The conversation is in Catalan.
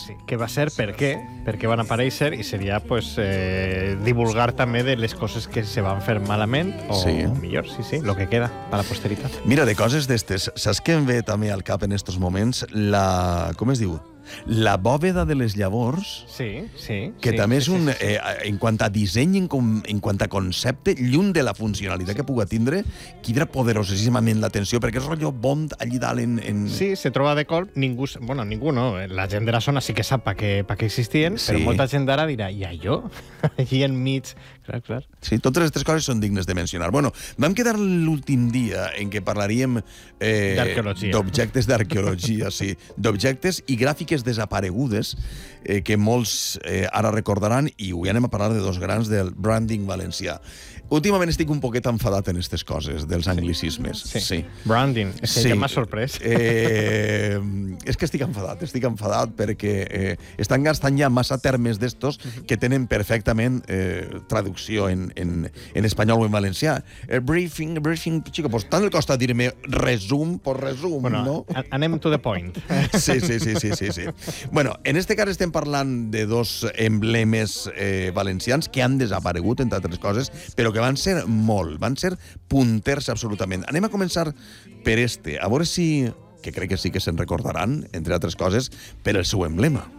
Sí, què va ser, per què van aparèixer, i seria pues, divulgar també de les coses que se van fer malament, o millor, sí, lo que queda per la posteritat. Mira, de coses d'estes, saps què em ve també al cap en estos moments? Com es diu? La bòveda de les llavors, que també és un... En quant a disseny, en quant a concepte, lluny de la funcionalitat que pugui tindre, crida poderosíssimament l'atenció, perquè és rotllo Bond allí dalt en... Sí, se troba de colp, ningú no, la gent de la zona sí que sap pa què existien, però molta gent d'ara dirà, i allò? Allí enmig... Clar. Sí, totes aquestes coses són dignes de mencionar. Bueno, vam quedar l'últim dia en què parlaríem d'objectes d'arqueologia, sí, d'objectes i gràfiques desaparegudes que molts ara recordaran, i avui anem a parlar de dos grans del branding valencià. Últimament estic un poquet enfadat en aquestes coses, dels anglicismes. Sí. Branding, és que ja m'ha sorprès. És que estic enfadat perquè estan gastant ja massa termes d'estos que tenen perfectament traducció en espanyol o en valencià. Briefing, xico, pues tant el costa dir-me resum, no? Anem to the point. Sí. Bueno, en este cas estem parlant de dos emblemes valencians que han desaparegut, entre altres coses, però que van ser punters absolutament. Anem a començar per a veure si, que crec que sí que se'n recordaran, entre altres coses, per el seu emblema.